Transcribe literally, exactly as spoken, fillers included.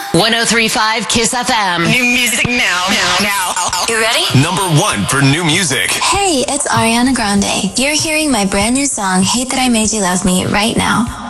one oh three point five Kiss F M. New music now. Now. Now. You ready? Number one for new music. Hey, it's Ariana Grande. You're hearing my brand new song, Hate That I Made You Love Me, right now.